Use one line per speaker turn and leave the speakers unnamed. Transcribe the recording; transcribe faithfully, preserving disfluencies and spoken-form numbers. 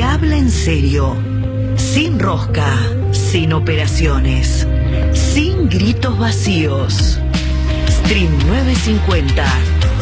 habla en serio, sin rosca, sin operaciones, sin gritos vacíos. Stream nueve cincuenta.